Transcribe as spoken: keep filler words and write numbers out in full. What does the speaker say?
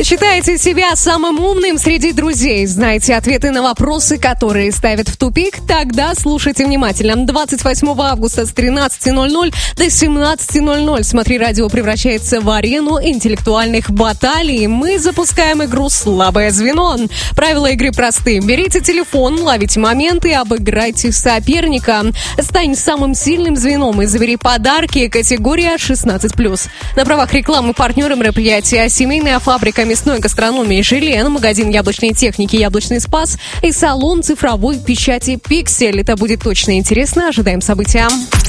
Считаете себя самым умным среди друзей? Знаете ответы на вопросы, которые ставят в тупик? Тогда слушайте внимательно. двадцать восьмого августа с тринадцати ноль-ноль до семнадцати ноль-ноль «Смотри радио» превращается в арену интеллектуальных баталий. Мы запускаем игру «Слабое звено». Правила игры просты. Берите телефон, ловите моменты и обыграйте соперника. Стань самым сильным звеном и забери подарки. Категория шестнадцать плюс. На правах рекламы партнеры мероприятия «Семейная фабрика мясной гастрономии «Жилен», магазин яблочной техники «Яблочный спас» и салон цифровой печати «Пиксель». Это будет точно интересно. Ожидаем события.